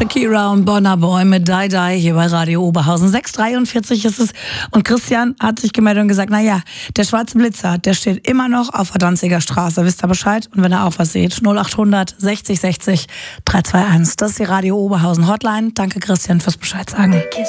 Shakira und Burna Boy mit Die Die hier bei Radio Oberhausen. 6:43 ist es und Christian hat sich gemeldet und gesagt, naja, der schwarze Blitzer, der steht immer noch auf der Danziger Straße. Wisst ihr Bescheid? Und wenn ihr auch was seht, 0800 60 60 321. Das ist die Radio Oberhausen Hotline. Danke Christian fürs Bescheid sagen.